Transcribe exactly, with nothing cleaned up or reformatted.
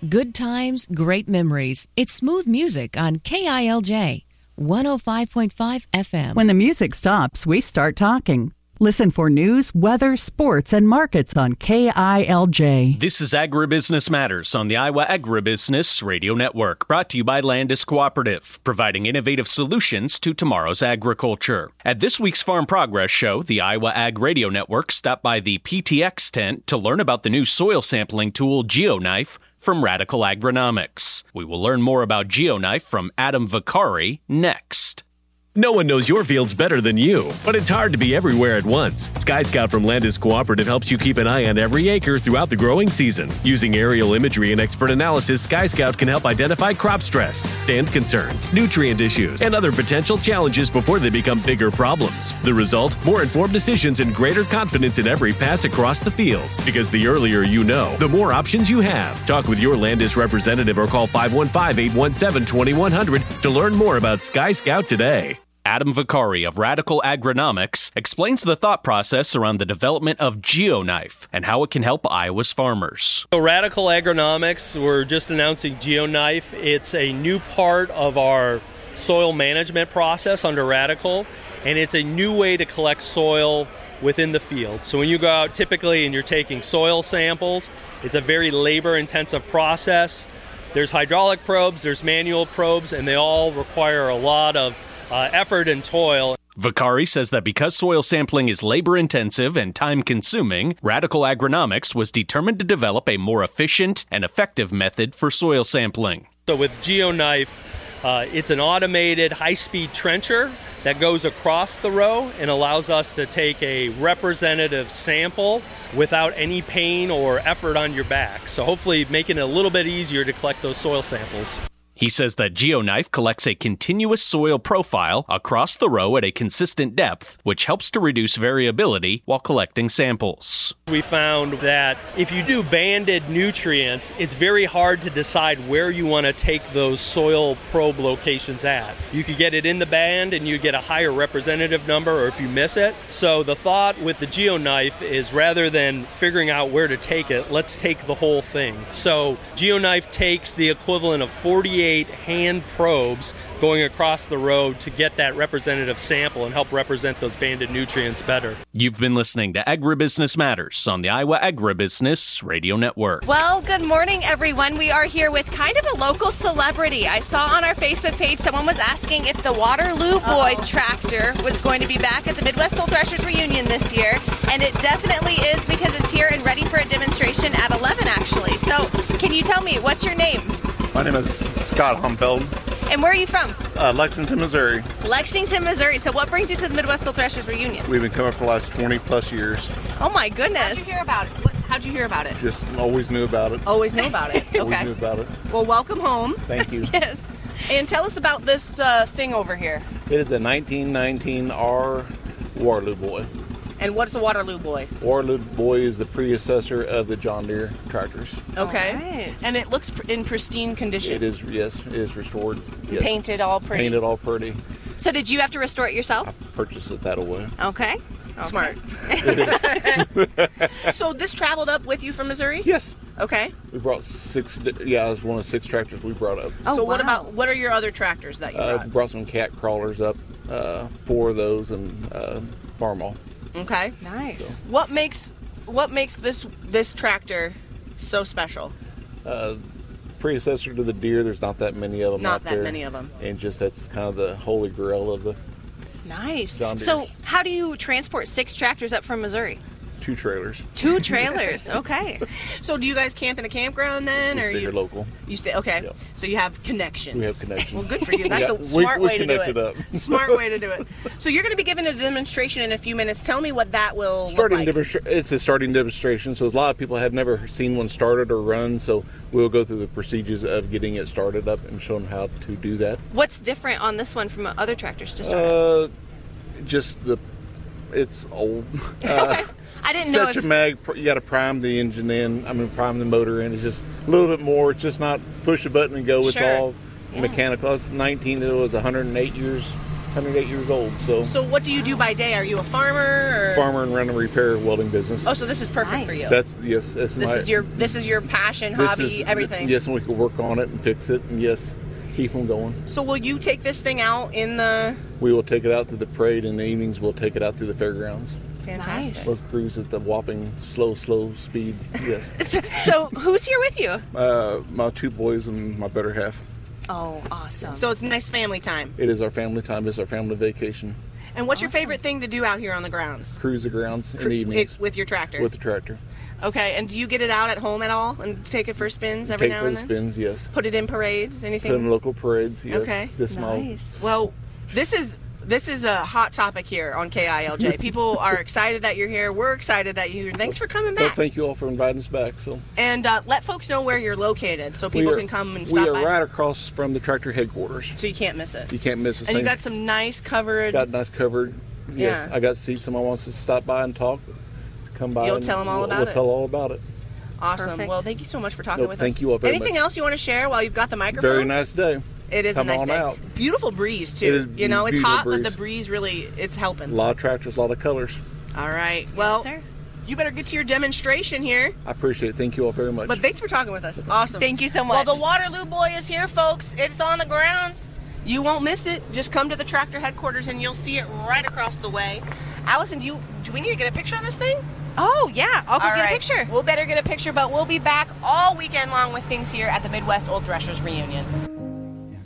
Good times, great memories. It's smooth music on K I L J, one oh five point five F M. When the music stops, we start talking. Listen for news, weather, sports, and markets on K I L J. This is Agribusiness Matters on the Iowa Agribusiness Radio Network, brought to you by Landis Cooperative, providing innovative solutions to tomorrow's agriculture. At this week's Farm Progress Show, the Iowa Ag Radio Network stopped by the P T X tent to learn about the new soil sampling tool GeoKnife from Radical Agronomics. We will learn more about GeoKnife from Adam Vicari next. No one knows your fields better than you, but it's hard to be everywhere at once. Sky Scout from Landis Cooperative helps you keep an eye on every acre throughout the growing season. Using aerial imagery and expert analysis, Sky Scout can help identify crop stress, stand concerns, nutrient issues, and other potential challenges before they become bigger problems. The result? More informed decisions and greater confidence in every pass across the field. Because the earlier you know, the more options you have. Talk with your Landis representative or call five one five, eight one seven, two one zero zero to learn more about Sky Scout today. Adam Vicari of Radical Agronomics explains the thought process around the development of GeoKnife and how it can help Iowa's farmers. So Radical Agronomics, we're just announcing GeoKnife. It's a new part of our soil management process under Radical, and it's a new way to collect soil within the field. So when you go out typically and you're taking soil samples, it's a very labor-intensive process. There's hydraulic probes, there's manual probes, and they all require a lot of Uh, effort and toil. Vicari says that because soil sampling is labor-intensive and time-consuming, Radical Agronomics was determined to develop a more efficient and effective method for soil sampling. So with GeoKnife, uh, it's an automated high-speed trencher that goes across the row and allows us to take a representative sample without any pain or effort on your back. So hopefully making it a little bit easier to collect those soil samples. He says that GeoKnife collects a continuous soil profile across the row at a consistent depth, which helps to reduce variability while collecting samples. We found that if you do banded nutrients, it's very hard to decide where you want to take those soil probe locations at. You could get it in the band and you get a higher representative number, or if you miss it. So the thought with the GeoKnife is rather than figuring out where to take it, let's take the whole thing. So GeoKnife takes the equivalent of forty-eight hand probes going across the road to get that representative sample and help represent those banded nutrients better. You've been listening to Agribusiness Matters on the Iowa Agribusiness Radio Network. Well, good morning, everyone. We are here with kind of a local celebrity. I saw on our Facebook page someone was asking if the Waterloo Boy Uh-oh. tractor was going to be back at the Midwest Old Threshers reunion this year, and it definitely is because it's here and ready for a demonstration at eleven, actually. So, can you tell me, what's your name? My name is Scott Humpeld. And where are you from? Uh, Lexington, Missouri. Lexington, Missouri. So what brings you to the Midwest Old Threshers reunion? We've been coming for the last twenty plus years. Oh my goodness. How'd you hear about it? What, how'd you hear about it? Just always knew about it. Always knew about it. Okay. Always knew about it. Well, welcome home. Thank you. Yes. And tell us about this uh, thing over here. It is a nineteen nineteen R Waterloo Boy. And what's a Waterloo Boy? Waterloo Boy is the predecessor of the John Deere tractors. Okay. Right. And it looks pr- in pristine condition. It is, yes, it is restored. Yes. Painted all pretty. Painted all pretty. So did you have to restore it yourself? I purchased it that way. Okay. Okay. Smart. So this traveled up with you from Missouri? Yes. Okay. We brought six, yeah, it was one of six tractors we brought up. Oh, so wow. what about, what are your other tractors that you Uh, brought? brought some cat crawlers up, uh, four of those, and uh, Farmall. Okay. Nice. What makes what makes this this tractor so special? Uh, predecessor to the Deere, there's not that many of them Not out that there. many of them. And just that's kind of the holy grail of the Nice. John So Deere's. how do you transport six tractors up from Missouri? two trailers. Two trailers. Okay. So do you guys camp in a campground then, We or stay you here local. you stay? Okay. Yeah. So you have connections. We have connections. Well, good for you. That's Yeah, a we- smart we way to do connected it. up. Smart way to do it. So you're going to be giving a demonstration in a few minutes. Tell me what that will Starting look like. demonstra- it's a starting demonstration, so a lot of people have never seen one started or run, so we'll go through the procedures of getting it started up and show them how to do that. What's different on this one from other tractors to start? Uh, just the, it's old. Uh, okay. I didn't know Such if... a mag, you got to prime the engine in, I mean prime the motor in. It's just a little bit more. It's just not push a button and go. It's Sure. all Yeah. mechanical. It's nineteen, it was one hundred eight years one hundred eight years old. So, So what do you do by day? Are you a farmer? Or? farmer and run a repair welding business. Oh, so this is perfect Nice. for you. That's yes. That's this my. is your this is your passion, this hobby, is- everything. Yes, and we can work on it and fix it, and yes, keep them going. So will you take this thing out in the? We will take it out to the parade. In the evenings, we'll take it out to the fairgrounds. Fantastic. Nice. We'll cruise at the whopping slow, slow speed. Yes. So, so who's here with you? uh, my two boys and my better half. Oh, awesome. So it's nice family time. It is our family time. It's our family vacation. And what's your Awesome. favorite thing to do out here on the grounds? Cruise the grounds in Cru- the evenings it- with your tractor. with the tractor. Okay, and do you get it out at home at all and take it for spins every Take now for and the then? spins, yes. Put it in parades, anything? Put in local parades, yes. Okay. This model. Nice. Well, this is this is a hot topic here on K I L J. People are excited that you're here. We're excited that you're here. Thanks for coming Well, back. thank you all for inviting us back. So And uh, let folks know where you're located so people we are, can come and stop We are by. right across from the tractor headquarters. So you can't miss it. You can't miss a And you thing. got some nice covered. Got nice covered. Yes, Yeah. I got seats. Someone wants to stop by and talk. Come by. You'll and tell 'em all we'll, about we'll it. tell all about it. Awesome. Perfect. Well, thank you so much for talking No, with thank us. you all very Anything much. else you want to share while you've got the microphone? Very nice day. It is Come a nice on day. out. Beautiful breeze too. It is you know, it's beautiful hot, but breeze. the breeze really it's helping. A lot of tractors, a lot of colors. All right. Well, sir. you better get to your demonstration here. I appreciate it. Thank you all very much. But thanks for talking with us. Awesome. Thank you so Well, much. the Waterloo Boy is here, folks. It's on the grounds. You won't miss it. Just come to the tractor headquarters and you'll see it right across the way. Allison, do you do we need to get a picture of this thing? Oh, yeah. I'll go All get right. a picture. We'll better get a picture, but we'll be back all weekend long with things here at the Midwest Old Threshers Reunion.